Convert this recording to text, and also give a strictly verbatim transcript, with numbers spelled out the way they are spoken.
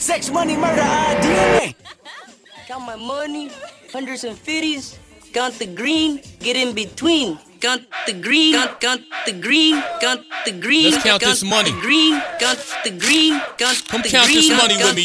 Sex, money, murder, I D N A. Count my money, hundreds and fifties. Count the green, get in between. Count the green, count, count the green, count the green. Let's count count this money. The green, count the green, count Come the count green, this money count with me.